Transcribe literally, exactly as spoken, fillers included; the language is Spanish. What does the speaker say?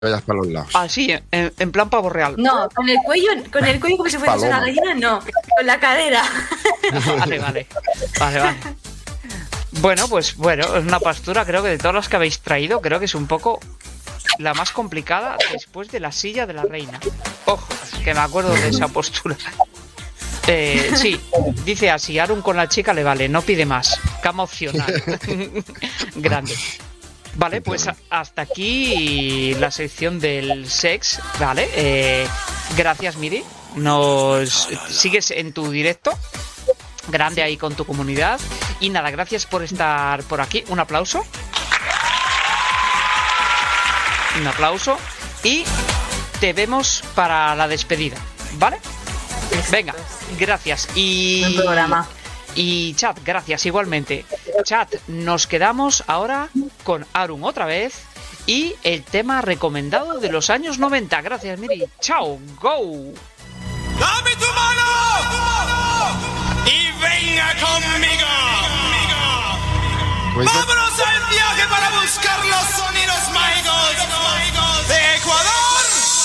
vayas para los lados. Así, en, en plan pavo real. No, con el cuello, con el cuello como si fuese una gallina, no. Con la cadera. Vale, vale. Vale, vale. Bueno, pues bueno, es una postura, creo que de todas las que habéis traído, creo que es un poco la más complicada después de la silla de la reina. Ojo, que me acuerdo de esa postura. Eh, sí, dice así, Arun con la chica le vale, no pide más. Cama opcional. Grande. Vale, pues a- hasta aquí la sección del sex, ¿vale? Eh, gracias, Miri. Nos sigues en tu directo. Grande ahí con tu comunidad. Y nada, gracias por estar por aquí. Un aplauso. Un aplauso. Y te vemos para la despedida, ¿vale? Venga, gracias. Y... Buen programa. Y chat, gracias igualmente. Chat, nos quedamos ahora con Arun otra vez y el tema recomendado de los años noventa. Gracias, Miri. Chao, go. ¡Dame tu mano! ¡Y venga conmigo! Pues, ¡Vámonos al viaje para buscar